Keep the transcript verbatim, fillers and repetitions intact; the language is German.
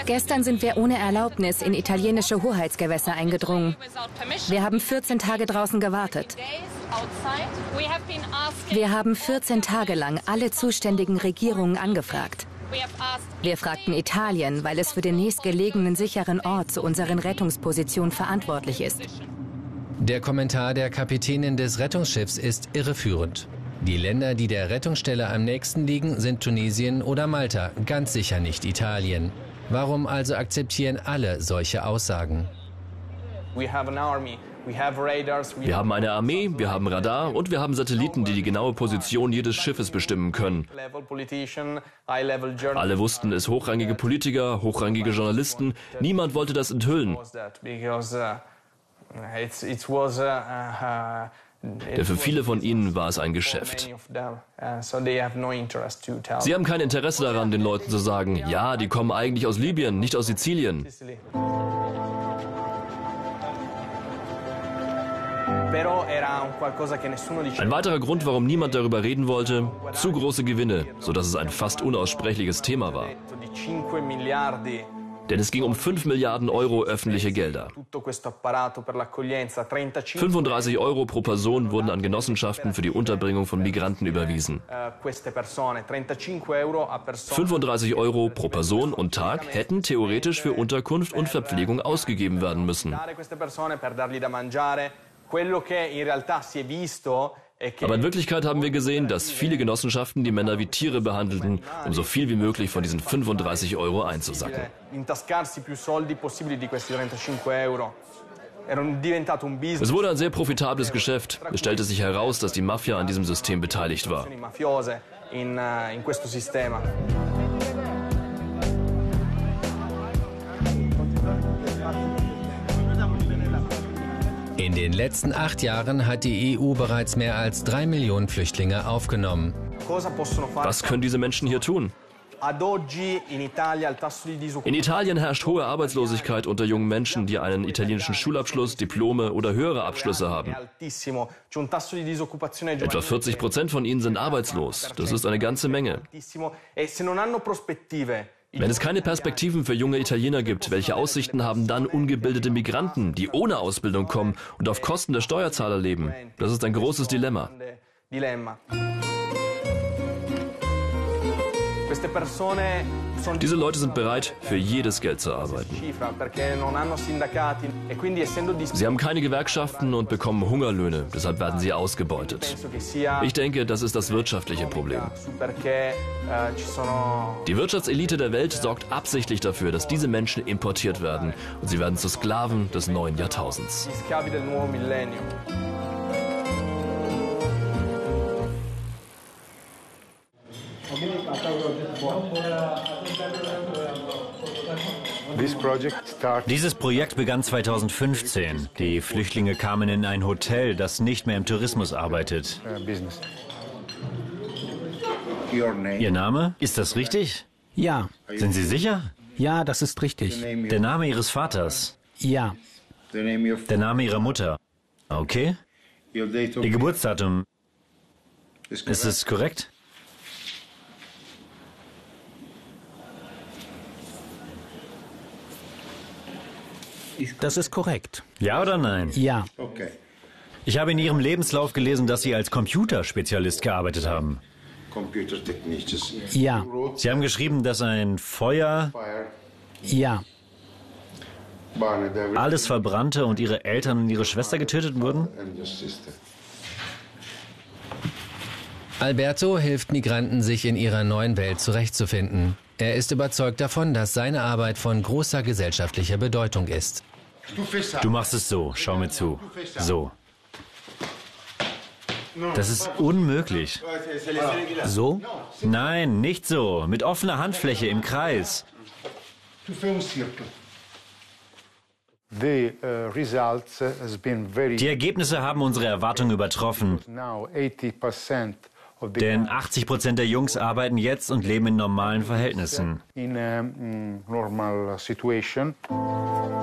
Gestern sind wir ohne Erlaubnis in italienische Hoheitsgewässer eingedrungen. Wir haben vierzehn Tage draußen gewartet. Wir haben vierzehn Tage lang alle zuständigen Regierungen angefragt. Wir fragten Italien, weil es für den nächstgelegenen sicheren Ort zu unseren Rettungspositionen verantwortlich ist. Der Kommentar der Kapitänin des Rettungsschiffs ist irreführend. Die Länder, die der Rettungsstelle am nächsten liegen, sind Tunesien oder Malta, ganz sicher nicht Italien. Warum also akzeptieren alle solche Aussagen? Wir haben eine Armee, wir haben Radar und wir haben Satelliten, die die genaue Position jedes Schiffes bestimmen können. Alle wussten es, hochrangige Politiker, hochrangige Journalisten. Niemand wollte das enthüllen. Denn für viele von ihnen war es ein Geschäft. Sie haben kein Interesse daran, den Leuten zu sagen, ja, die kommen eigentlich aus Libyen, nicht aus Sizilien. Ein weiterer Grund, warum niemand darüber reden wollte, zu große Gewinne, sodass es ein fast unaussprechliches Thema war. Denn es ging um fünf Milliarden Euro öffentliche Gelder. fünfunddreißig Euro pro Person wurden an Genossenschaften für die Unterbringung von Migranten überwiesen. fünfunddreißig Euro pro Person und Tag hätten theoretisch für Unterkunft und Verpflegung ausgegeben werden müssen. Aber in Wirklichkeit haben wir gesehen, dass viele Genossenschaften die Männer wie Tiere behandelten, um so viel wie möglich von diesen fünfunddreißig Euro einzusacken. Es wurde ein sehr profitables Geschäft. Es stellte sich heraus, dass die Mafia an diesem System beteiligt war. In den letzten acht Jahren hat die E U bereits mehr als drei Millionen Flüchtlinge aufgenommen. Was können diese Menschen hier tun? In Italien herrscht hohe Arbeitslosigkeit unter jungen Menschen, die einen italienischen Schulabschluss, Diplome oder höhere Abschlüsse haben. Etwa vierzig Prozent von ihnen sind arbeitslos. Das ist eine ganze Menge. Wenn es keine Perspektiven für junge Italiener gibt, welche Aussichten haben dann ungebildete Migranten, die ohne Ausbildung kommen und auf Kosten der Steuerzahler leben? Das ist ein großes Dilemma. Diese Leute sind bereit, für jedes Geld zu arbeiten. Sie haben keine Gewerkschaften und bekommen Hungerlöhne, deshalb werden sie ausgebeutet. Ich denke, das ist das wirtschaftliche Problem. Die Wirtschaftselite der Welt sorgt absichtlich dafür, dass diese Menschen importiert werden und sie werden zu Sklaven des neuen Jahrtausends. Dieses Projekt begann zweitausendfünfzehn. Die Flüchtlinge kamen in ein Hotel, das nicht mehr im Tourismus arbeitet. Ihr Name? Ist das richtig? Ja. Sind Sie sicher? Ja, das ist richtig. Der Name Ihres Vaters? Ja. Der Name Ihrer Mutter? Okay. Ihr Geburtsdatum? Ist es korrekt? Das ist korrekt. Ja oder nein? Ja. Ich habe in Ihrem Lebenslauf gelesen, dass Sie als Computerspezialist gearbeitet haben. Ja. Sie haben geschrieben, dass ein Feuer Ja. alles verbrannte und Ihre Eltern und Ihre Schwester getötet wurden? Alberto hilft Migranten, sich in ihrer neuen Welt zurechtzufinden. Er ist überzeugt davon, dass seine Arbeit von großer gesellschaftlicher Bedeutung ist. Du machst es so, schau mir zu. So. Das ist unmöglich. So? Nein, nicht so. Mit offener Handfläche im Kreis. Die Ergebnisse haben unsere Erwartungen übertroffen. Denn achtzig Prozent der Jungs arbeiten jetzt und leben in normalen Verhältnissen.